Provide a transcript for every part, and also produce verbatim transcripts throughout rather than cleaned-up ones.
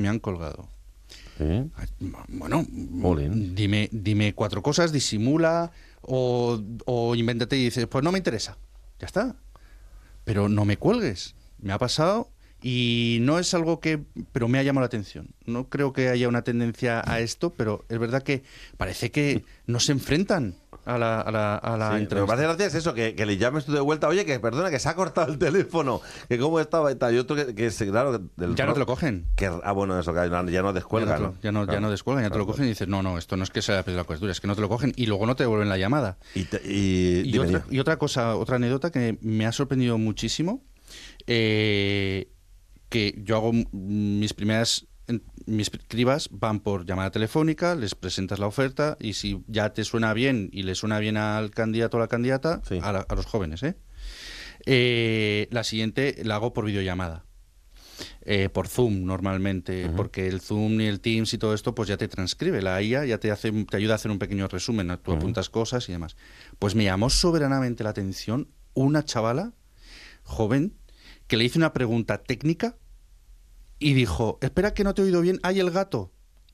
me han colgado. ¿Sí? Bueno, Jolín. dime, dime cuatro cosas, disimula o, o invéntate y dices, pues no me interesa. Ya está. Pero no me cuelgues. Me ha pasado y no es algo que... Pero me ha llamado la atención. No creo que haya una tendencia a esto, pero es verdad que parece que no se enfrentan a la, a la, a la Sí, lo que entrevista. me hace gracia es eso, que, que le llames tú de vuelta, oye, que perdona, que se ha cortado el teléfono, que cómo estaba y tal. Y otro que, que es, claro... que del Ya no ro- te lo cogen. Que, ah, bueno, eso, que ya no descuelga, Ya no, ¿no? te lo- ya no, ya Claro. no descuelgan, ya te lo Claro, cogen y dices, no, no, esto no es que se haya perdido la cobertura, es que no te lo cogen y luego no te devuelven la llamada. Y, te- y, Y dime, otra, dime. y otra cosa, otra anécdota que me ha sorprendido muchísimo, eh, que yo hago m- mis primeras, en- mis cribas van por llamada telefónica, les presentas la oferta y si ya te suena bien y le suena bien al candidato o la candidata, Sí. a, la- a los jóvenes, ¿eh? Eh, la siguiente la hago por videollamada. Eh, por Zoom normalmente, Ujú. porque el Zoom y el Teams y todo esto pues ya te transcribe, la I A ya te hace, te ayuda a hacer un pequeño resumen, ¿no? Tú Ujú. apuntas cosas y demás. Pues me llamó soberanamente la atención una chavala joven que le hice una pregunta técnica y dijo, espera que no te he oído bien, hay el gato.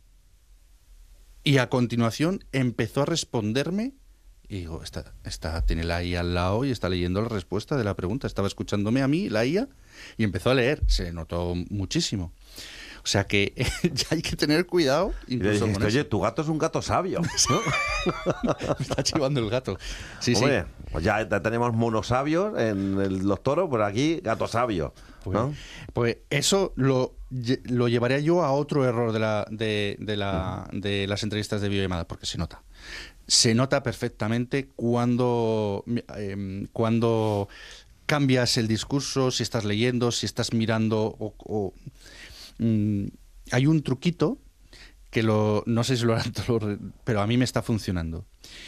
Y a continuación empezó a responderme y digo, esta, esta tiene la I A al lado y está leyendo la respuesta de la pregunta. Estaba escuchándome a mí, la I A, y empezó a leer. Se notó muchísimo. O sea que ya hay que tener cuidado. Y le Incluso dijiste, con oye, eso. tu gato es un gato sabio, ¿no? Me está chivando el gato. Sí, Hombre, sí. pues ya te- tenemos monos sabios en el- los toros, por aquí gato sabio, Pues, ¿no? pues eso lo, lle- lo llevaré yo a otro error de, la, de, de, la, de las entrevistas de videollamada, porque se nota. Se nota perfectamente cuando, eh, cuando cambias el discurso, si estás leyendo, si estás mirando. O, o, mm, hay un truquito que lo, no sé si lo harán todos, los- pero a mí me está funcionando.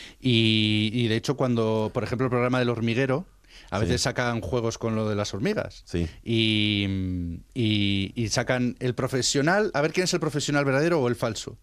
Y, y de hecho, cuando, por ejemplo, el programa del hormiguero, a Sí. veces sacan juegos con lo de las hormigas. Sí. Y, y, y sacan el profesional, a ver quién es el profesional verdadero o el falso.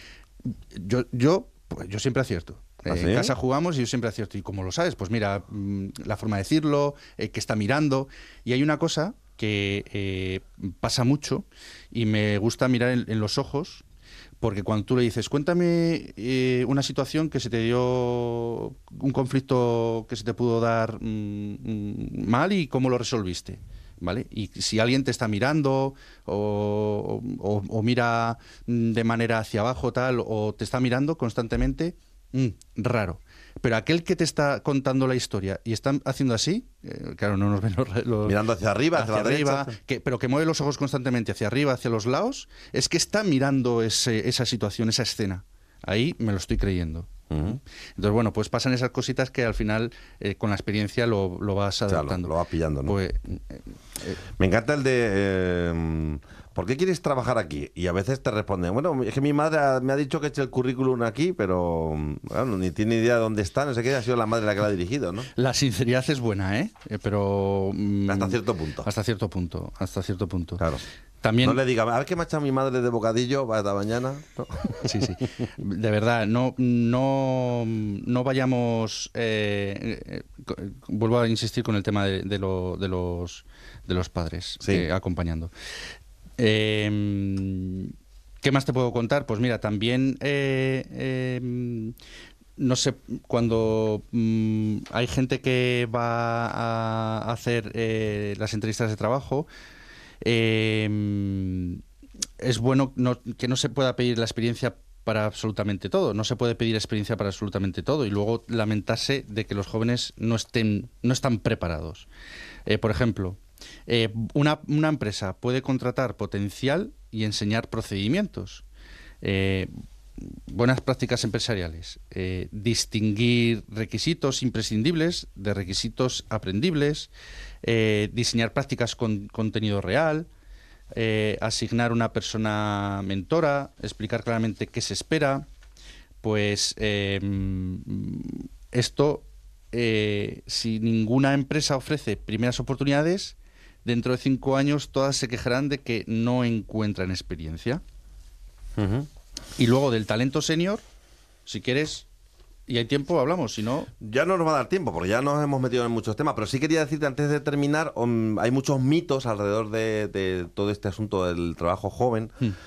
Yo, yo, pues yo siempre acierto. ¿Ah, Eh, sí? En casa jugamos y yo siempre acierto. ¿Y cómo lo sabes? Pues mira, mm, la forma de decirlo, eh, que está mirando. Y hay una cosa que eh, pasa mucho y me gusta mirar en, en los ojos, porque cuando tú le dices, cuéntame eh, una situación que se te dio, un conflicto que se te pudo dar mm, mm, mal y cómo lo resolviste, ¿vale? Y si alguien te está mirando o, o- o mira mm, de manera hacia abajo tal, o te está mirando constantemente, mm, raro. Pero aquel que te está contando la historia y están haciendo así, eh, claro, no nos ven los... los- Mirando hacia arriba, hacia, hacia la arriba, derecha. que, pero que mueve los ojos constantemente hacia arriba, hacia los lados, es que está mirando ese, esa situación, esa escena. Ahí me lo estoy creyendo. Ujú. Entonces, bueno, pues pasan esas cositas que al final, eh, con la experiencia, lo, lo vas Claro, adaptando. lo vas pillando, ¿no? Pues, Me encanta el de... eh, ¿por qué quieres trabajar aquí? Y a veces te responden, bueno, es que mi madre ha- me ha dicho que eche el currículum aquí, pero bueno, ni tiene idea de dónde está, no sé qué, ha sido la madre la que la ha dirigido, ¿no? la sinceridad es buena, ¿eh? Eh, Pero... mm, Hasta cierto punto. Hasta cierto punto, hasta cierto punto. Claro. También... No le diga, a ver qué me ha echado mi madre de bocadillo para esta mañana. ¿no? Sí, sí. De verdad, no, no, no vayamos. eh, eh, co- vuelvo a insistir con el tema de, de lo- de los, de los padres Sí. eh, acompañando. Eh, ¿Qué más te puedo contar? Pues mira, también. eh, eh, no sé, cuando mm, hay gente que va a hacer eh, las entrevistas de trabajo, eh, es bueno no- que no se pueda pedir la experiencia para absolutamente todo. No se puede pedir experiencia para absolutamente todo y luego lamentarse de que los jóvenes no estén, no están preparados. Eh, por ejemplo, eh, una, una empresa puede contratar potencial y enseñar procedimientos. Eh, buenas prácticas empresariales. Eh, distinguir requisitos imprescindibles de requisitos aprendibles. Eh, diseñar prácticas con contenido real. Eh, asignar una persona mentora, explicar claramente qué se espera, pues eh, esto, eh, si ninguna empresa ofrece primeras oportunidades, dentro de cinco años todas se quejarán de que no encuentran experiencia. Ujú. Y luego del talento senior, si quieres, y hay tiempo, hablamos, si no... Ya no nos va a dar tiempo, porque ya nos hemos metido en muchos temas, pero sí quería decirte antes de terminar, um, hay muchos mitos alrededor de, de todo este asunto del trabajo joven. Hmm.